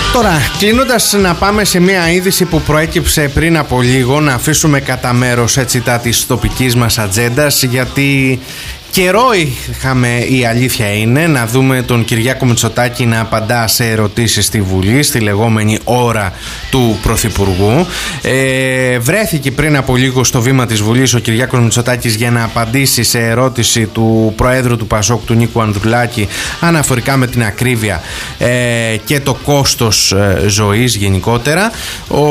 Τώρα, κλείνοντας, να πάμε σε μια είδηση που προέκυψε πριν από λίγο, να αφήσουμε κατά μέρος έτσι τα της τοπικής μας ατζέντας, γιατί καιρό είχαμε, η αλήθεια είναι, να δούμε τον Κυριάκο Μητσοτάκη να απαντά σε ερωτήσεις στη Βουλή, στη λεγόμενη ώρα του Πρωθυπουργού. Βρέθηκε πριν από λίγο στο βήμα της Βουλής ο Κυριάκος Μητσοτάκης για να απαντήσει σε ερώτηση του Προέδρου του ΠΑΣΟΚ, του Νίκου Ανδρουλάκη, αναφορικά με την ακρίβεια και το κόστος ζωής γενικότερα. Ο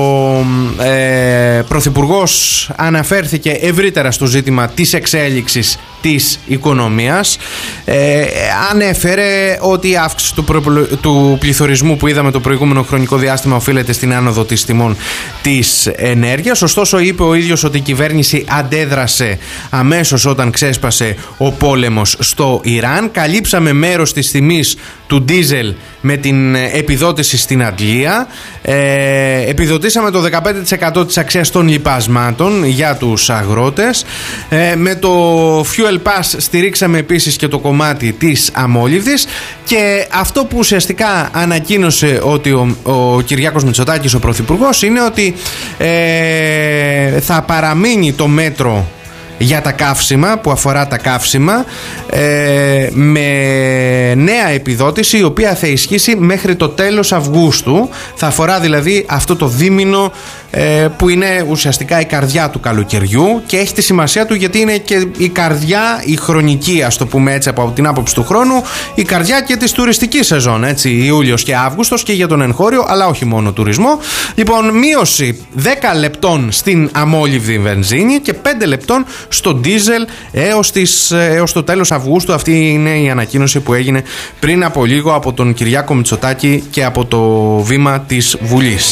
Πρωθυπουργός αναφέρθηκε ευρύτερα στο ζήτημα της εξέλιξης της οικονομίας. Ανέφερε ότι η αύξηση του πληθωρισμού που είδαμε το προηγούμενο χρονικό διάστημα οφείλεται στην άνοδο της τιμών της ενέργειας. Ωστόσο, είπε ο ίδιος ότι η κυβέρνηση αντέδρασε αμέσως όταν ξέσπασε ο πόλεμος στο Ιράν. Καλύψαμε μέρος της τιμής του ντίζελ με την επιδότηση στην Αγγλία. Επιδοτήσαμε το 15% της αξίας των λιπασμάτων για τους αγρότες. Με το Fuel Pass στηρίξαμε επίσης και το κομμάτι της αμόλυβδης. Και αυτό που ουσιαστικά ανακοίνωσε ότι ο Κυριάκος Μητσοτάκης, ο Πρωθυπουργός, είναι ότι θα παραμείνει το μέτρο για τα καύσιμα, που αφορά τα καύσιμα, με νέα επιδότηση, η οποία θα ισχύσει μέχρι το τέλος Αυγούστου. Θα αφορά δηλαδή αυτό το δίμηνο που είναι ουσιαστικά η καρδιά του καλοκαιριού, και έχει τη σημασία του γιατί είναι και η καρδιά, η χρονική, ας το πούμε έτσι, από την άποψη του χρόνου, η καρδιά και της τουριστικής σεζόν, έτσι, Ιούλιος και Αύγουστος, και για τον εγχώριο, αλλά όχι μόνο τουρισμό. Λοιπόν, μείωση 10 λεπτών στην αμόλυβδη βενζίνη και 5 λεπτών στο ντίζελ έως το τέλος Αυγούστου. Αυτή είναι η ανακοίνωση που έγινε πριν από λίγο από τον Κυριάκο Μητσοτάκη και από το βήμα της Βουλής.